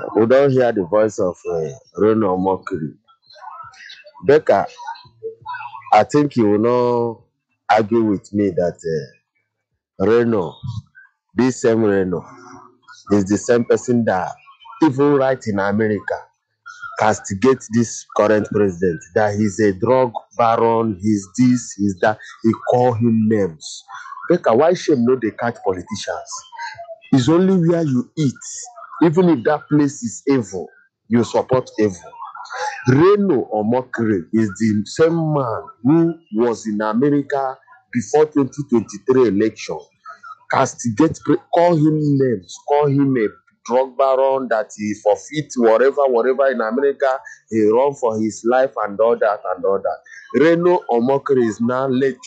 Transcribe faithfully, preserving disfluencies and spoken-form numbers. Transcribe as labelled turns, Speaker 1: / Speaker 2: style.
Speaker 1: We don't hear the voice of uh, Reno Mokri. Becca, I think you will not argue with me that uh, Reno, this same Reno, is the same person that even right in America castigate this current president. That he's a drug baron, he's this, he's that. He call him names. Becca, why shame no they catch politicians? It's only where you eat. Even if that place is evil, you support evil. Reno Omokri is the same man who was in America before twenty twenty-three election. Castigate, call him names, call him a drug baron that he forfeit whatever, whatever in America. He run for his life and all that and all that. Reno Omokri is now late